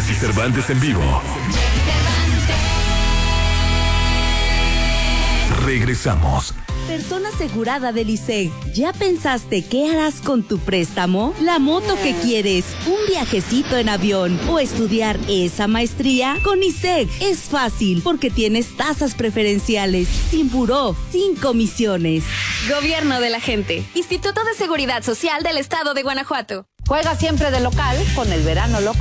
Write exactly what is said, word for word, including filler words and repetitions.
Jesse Cervantes en vivo. Regresamos. Persona asegurada del I S E G. ¿Ya pensaste qué harás con tu préstamo? ¿La moto que quieres? ¿Un viajecito en avión? ¿O estudiar esa maestría? Con I S E G es fácil porque tienes tasas preferenciales, sin buró, sin comisiones. Gobierno de la gente. Instituto de Seguridad Social del Estado de Guanajuato. Juega siempre de local con el verano loco